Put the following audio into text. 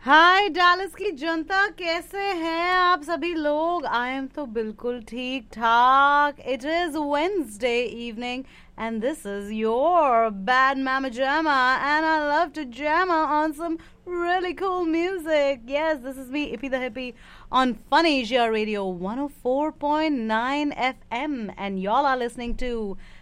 हाय Dallas की जनता, कैसे हैं आप सभी लोग? आई एम तो बिल्कुल ठीक ठाक. It is Wednesday evening and this is your bad mama jamma, and I love to jamma on some really cool music. Yes, this is me, Ippy the Hippie, on Fun Asia Radio 104.9 FM, and y'all are listening to